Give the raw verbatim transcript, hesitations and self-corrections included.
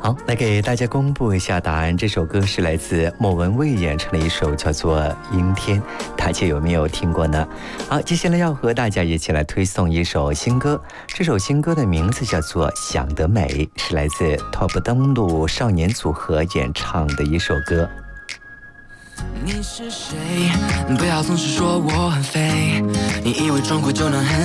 好，来给大家公布一下答案。这首歌是来自莫文蔚演唱的一首叫做《阴天》，大家有没有听过呢？好，接下来要和大家一起来推送一首新歌。这首新歌的名字叫做《想得美》，是来自 Top 登陆少年组合演唱的一首歌。 你是谁？不要总是说我很废，你以为装酷就能很